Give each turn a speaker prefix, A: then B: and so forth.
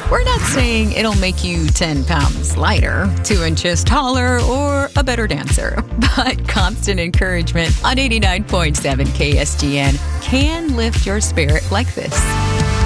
A: We're not saying it'll make you 10 pounds lighter, 2 inches taller, or a better dancer, but constant encouragement on 89.7 KSGN can lift your spirit like this.